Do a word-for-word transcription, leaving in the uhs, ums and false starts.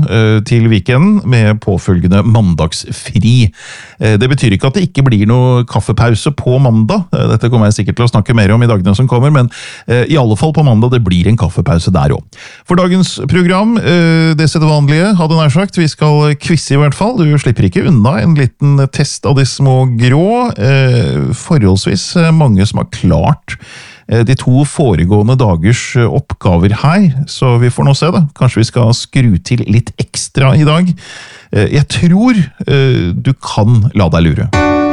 eh, til weekenden med påfølgende mandagsfri. Eh, det betyr ikke at det ikke blir noe kaffepause på mandag. Eh, dette kommer jeg sikkert til å snakke mer om i dagene som kommer, men eh, i alle fall på mandag det blir en kaffepause der også. For dagens program, eh, det setter vanlige, hadde nær sagt, vi skal quizze i hvert fall. Du slipper ikke unna en liten test av de små grå. Eh, forholdsvis mange som har klart de to foregående dagers oppgaver her, så vi får nå se da. Kanskje vi skal skru til litt ekstra i dag. Jeg tror du kan la deg lure.